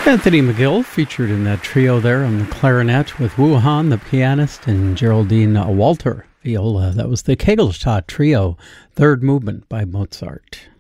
Anthony McGill featured in that trio there on the clarinet with Wu Han, the pianist, and Geraldine Walter, viola. That was the Kegelstadt Trio, third movement by Mozart.